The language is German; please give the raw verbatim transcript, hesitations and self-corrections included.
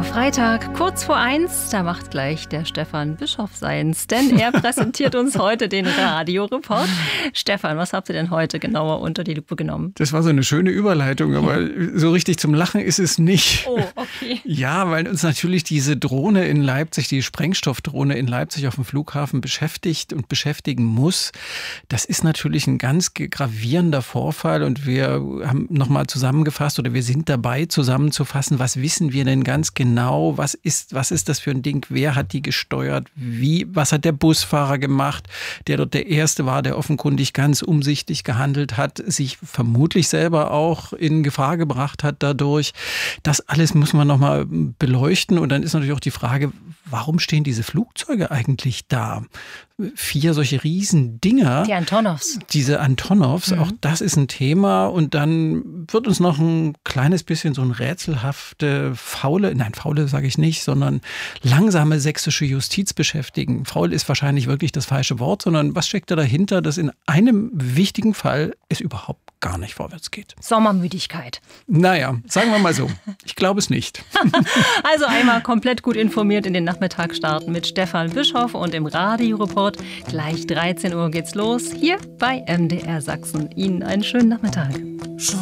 Freitag, kurz vor eins, da macht gleich der Stefan Bischoff seins, denn er präsentiert uns heute den Radioreport. Stefan, was habt ihr denn heute genauer unter die Lupe genommen? Das war so eine schöne Überleitung, aber so richtig zum Lachen ist es nicht. Oh, okay. Ja, weil uns natürlich diese Drohne in Leipzig, die Sprengstoffdrohne in Leipzig auf dem Flughafen beschäftigt und beschäftigen muss. Das ist natürlich ein ganz gravierender Vorfall und wir haben nochmal zusammengefasst oder wir sind dabei zusammenzufassen, was wissen wir denn ganz genau, was ist, was ist das für ein Ding, wer hat die gesteuert, wie, was hat der Busfahrer gemacht, der dort der Erste war, der offenkundig ganz umsichtig gehandelt hat, sich vermutlich selber auch in Gefahr gebracht hat dadurch. Das alles muss man nochmal beleuchten und dann ist natürlich auch die Frage, warum stehen diese Flugzeuge eigentlich da? Vier solche riesen Dinger. Die Antonovs. Diese Antonovs, mhm. Auch das ist ein Thema. Und dann wird uns noch ein kleines bisschen so ein rätselhafte, faule, nein, faule sage ich nicht, sondern langsame sächsische Justiz beschäftigen. Faul ist wahrscheinlich wirklich das falsche Wort, sondern was steckt da dahinter, dass in einem wichtigen Fall es überhaupt gar nicht vorwärts geht. Sommermüdigkeit. Naja, sagen wir mal so. Ich glaube es nicht. Also einmal komplett gut informiert in den Nachmittag starten mit Stefan Bischoff und im Radioreport. Gleich dreizehn Uhr geht's los, hier bei M D R Sachsen. Ihnen einen schönen Nachmittag.